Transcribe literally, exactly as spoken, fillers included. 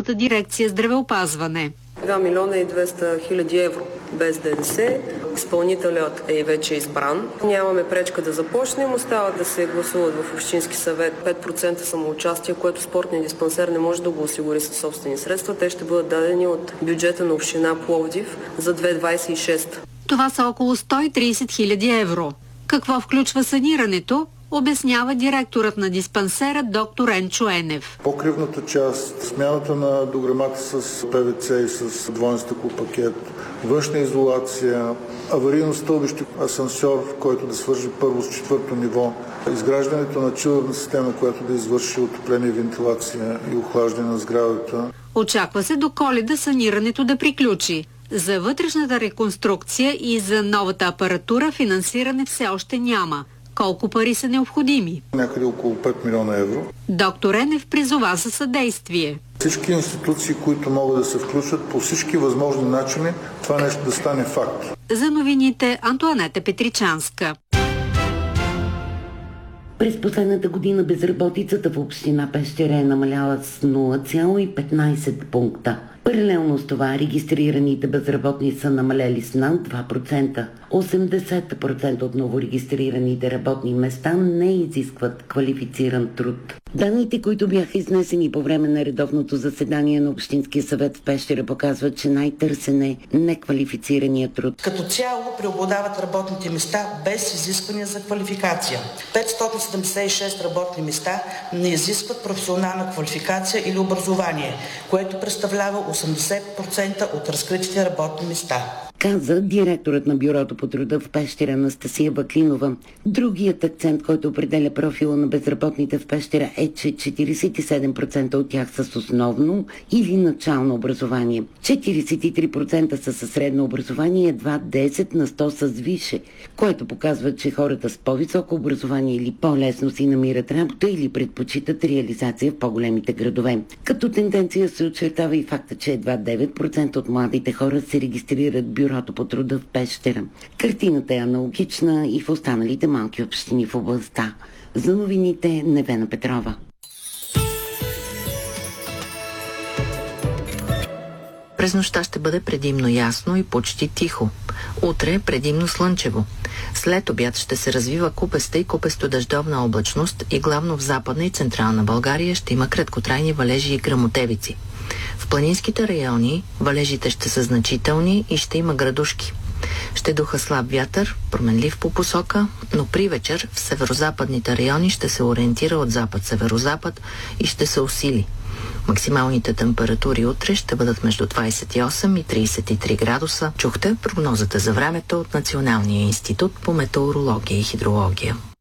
областната дирекция здравеопазване. два милиона и двеста хиляди евро без ДДС. Изпълнителят е вече избран. Нямаме пречка да започнем. Остава да се гласуват в Общински съвет пет процента самоучастие, което спортният диспансер не може да го осигури със собствени средства. Те ще бъдат дадени от бюджета на община Пловдив за две хиляди двадесет и шеста. Това са около сто и тридесет хиляди евро. Какво включва санирането? Обяснява директорът на диспансера доктор Енчо Енев. Покривната част, смяната на дограмата с П В Ц и с двойен стъклопакет, външна изолация, аварийно стълбище, асансьор, който да свържи първо с четвърто ниво, изграждането на чилърна система, която да извърши отопление, вентилация и охлаждане на сградата. Очаква се до Коледа санирането да приключи. За вътрешната реконструкция и за новата апаратура финансиране все още няма. Колко пари са необходими? Някъде около пет милиона евро. Доктор Енев призова за съдействие. Всички институции, които могат да се включат по всички възможни начини, това нещо да стане факт. За новините Антоанета Петричанска. През последната година безработицата в община Пещера е намаляла с нула цяло и петнадесет пункта. Паралелно с това регистрираните безработни са намалели с над два процента. осемдесет процента от новорегистрираните работни места не изискват квалифициран труд. Данните, които бяха изнесени по време на редовното заседание на Общинския съвет в Пещера, показват, че най-търсен е неквалифицирания труд. Като цяло преобладават работните места без изисквания за квалификация. петстотин седемдесет и шест работни места не изискват професионална квалификация или образование, което представлява осемдесет процента от разкритите работни места. Каза директорът на Бюрото по труда в Пещера Анастасия Баклинова. Другият акцент, който определя профила на безработните в Пещера, е, че четиридесет и седем процента от тях са с основно или начално образование. четиридесет и три процента са със средно образование и едва десет на сто са с висше, което показва, че хората с по-високо образование или по-лесно си намират работа или предпочитат реализация в по-големите градове. Като тенденция се очертава и факта, че едва девет процента от младите хора се регистрират в Бюрото по труда в Пещера. Картината е аналогична и в останалите малки общини в областта. За новините Невена Петрова. През нощта ще бъде предимно ясно и почти тихо. Утре предимно слънчево. След обяд ще се развива купеста и купесто-дъждовна облачност и главно в Западна и Централна България ще има краткотрайни валежи и гръмотевици. В планинските райони валежите ще са значителни и ще има градушки. Ще духа слаб вятър, променлив по посока, но при вечер в северозападните райони ще се ориентира от запад-северозапад и ще се усили. Максималните температури утре ще бъдат между двадесет и осем и тридесет и три градуса. Чухте прогнозата за времето от Националния институт по метеорология и хидрология.